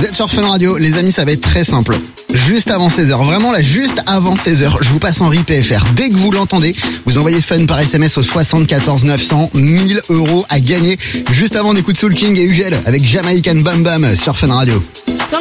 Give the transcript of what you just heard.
Vous êtes sur Fun Radio, les amis, ça va être très simple. Juste avant 16h, vraiment là, juste avant 16h, je vous passe en RIP-FR. Dès que vous l'entendez, vous envoyez Fun par SMS au 74 900, 1000 € à gagner. Juste avant, on écoute Soul King et Ugel avec Jamaican Bam Bam sur Fun Radio.